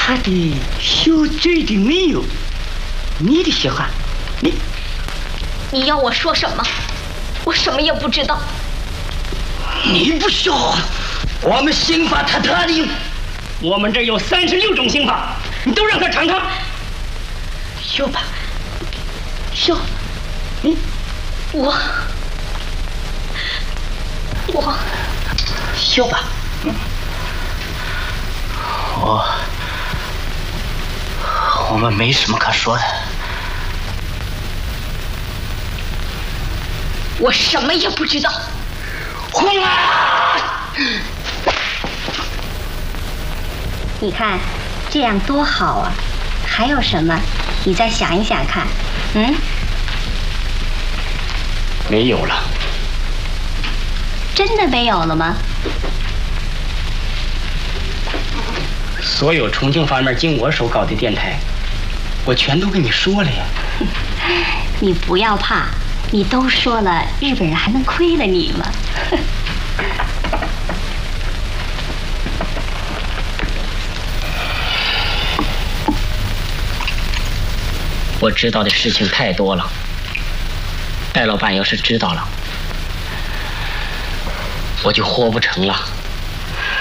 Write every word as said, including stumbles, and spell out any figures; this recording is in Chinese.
他的秀嘴的没有，你的喜欢，你你要我说什么？我什么也不知道。 你不说，我们刑法他他的， 我们这有三十六种刑法，你都让他尝尝。 秀吧，秀，你我我秀吧，我我们没什么可说的。 我什么也不知道。 红啊！ 你看，这样多好啊！还有什么？你再想一想看。嗯？ 没有了。 真的没有了吗？ 所有重庆方面经我手搞的电台，我全都跟你说了呀。 你不要怕，你都说了，日本人还能亏了你吗？ 我知道的事情太多了，艾老板要是知道了，我就活不成了。